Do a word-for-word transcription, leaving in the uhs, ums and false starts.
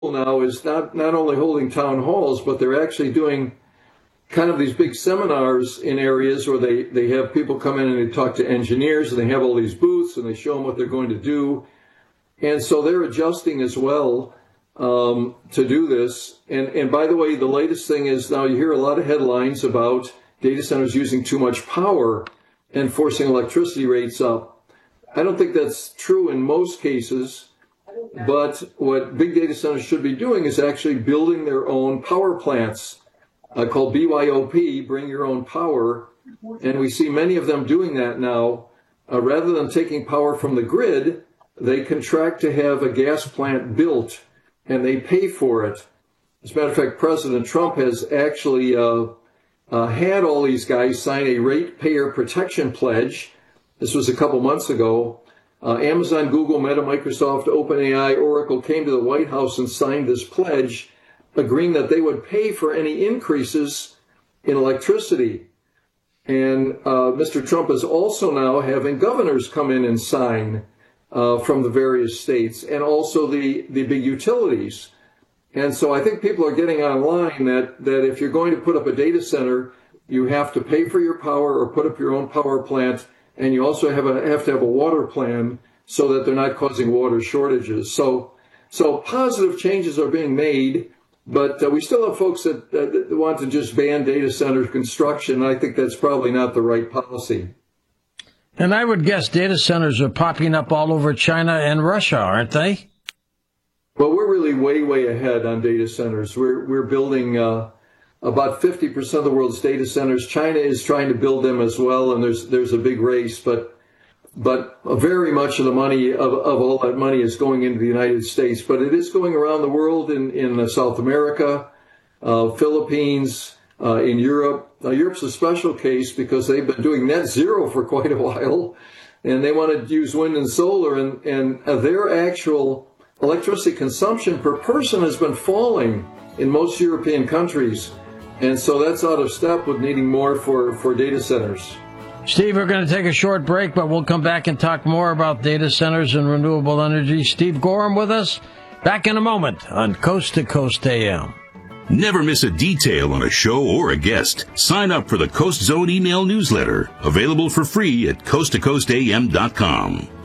now is not, not only holding town halls, but they're actually doing kind of these big seminars in areas where they, they have people come in and they talk to engineers, and they have all these booths and they show them what they're going to do. And so they're adjusting as well um, to do this. And, and by the way, the latest thing is now you hear a lot of headlines about data centers using too much power and forcing electricity rates up. I don't think that's true in most cases, but what big data centers should be doing is actually building their own power plants, uh, called B Y O P, bring your own power. And we see many of them doing that now. Uh, rather than taking power from the grid, they contract to have a gas plant built, and they pay for it. As a matter of fact, President Trump has actually uh, uh, had all these guys sign a ratepayer protection pledge. This was a couple months ago. Uh, Amazon, Google, Meta, Microsoft, OpenAI, Oracle came to the White House and signed this pledge, agreeing that they would pay for any increases in electricity. And uh, Mister Trump is also now having governors come in and sign uh, from the various states, and also the, the big utilities. And so I think people are getting online that, that if you're going to put up a data center, you have to pay for your power or put up your own power plant, and you also have, a, have to have a water plan so that they're not causing water shortages. So, so positive changes are being made, but uh, we still have folks that, uh, that want to just ban data center construction. I think that's probably not the right policy. And I would guess data centers are popping up all over China and Russia, aren't they? Well, we're really way, way ahead on data centers. We're we're building uh, about fifty percent of the world's data centers. China is trying to build them as well, and there's there's a big race. But but very much of the money of, of all that money is going into the United States. But it is going around the world in in uh, South America, uh, Philippines, uh, in Europe. Uh, Europe's a special case because they've been doing net zero for quite a while, and they want to use wind and solar, and and uh, their actual electricity consumption per person has been falling in most European countries. And so that's out of step with needing more for, for data centers. Steve, we're going to take a short break, but we'll come back and talk more about data centers and renewable energy. Steve Gorham with us. Back in a moment on Coast to Coast A M. Never miss a detail on a show or a guest. Sign up for the Coast Zone email newsletter, available for free at coast to coast a m dot com.